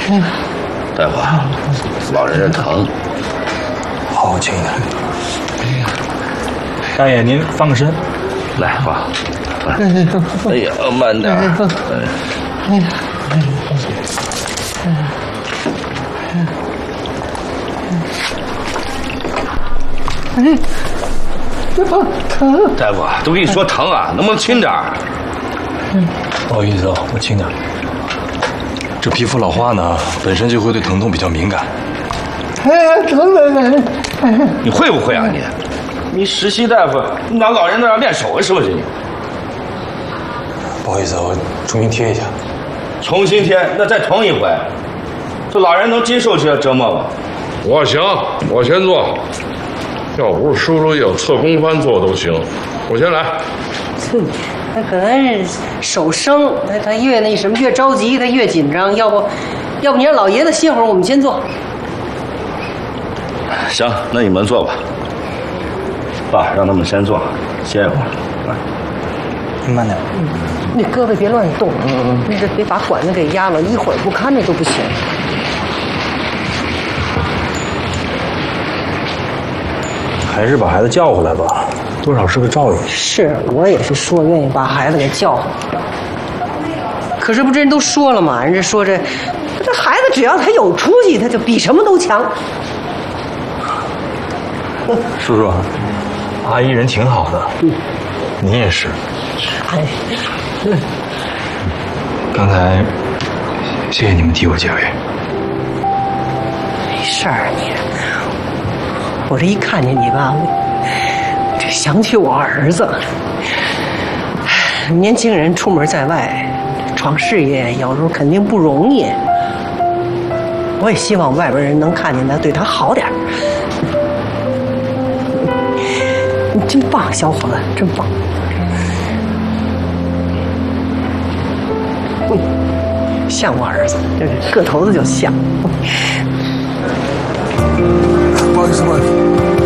大夫，老人家疼。 好，我亲一下。大爷，您翻个身。 来，放。哎呀，慢点。疼！大夫，都跟你说疼啊，能不能轻点？ 不好意思啊，我轻点。这皮肤老化呢，本身就会对疼痛比较敏感。 疼！你会不会啊你？你实习大夫，你拿老人那练手啊是不是你？ 不好意思，我重新贴一下。 重新贴，那再疼一回，这老人能接受这折磨吗？ 我行，我先做。要不是叔叔有侧弓翻做都行，我先来。 他可能是手生，他越那什么越着急，他越紧张。要不你让老爷子歇会儿，我们先做。 行，那你们做吧。爸，让他们先做，歇一会儿。 您慢点。 那胳膊别乱动，那个别把管子给压了，一会儿不看着都不行。 还是把孩子叫回来吧，多少是个照应。 是我也是说愿意把孩子给叫回来，可是不这人都说了嘛，人家说这孩子只要他有出息，他就比什么都强。 叔叔，阿姨人挺好的，您也是。 哎， 刚才谢谢你们替我解围。 没事儿，我这一看见你吧，这想起我儿子。年轻人出门在外，闯事业有时候肯定不容易。我也希望外边人能看见他，对他好点。你真棒，小伙子，真棒。像我儿子，这个头子就像。 不好意思，不好意思。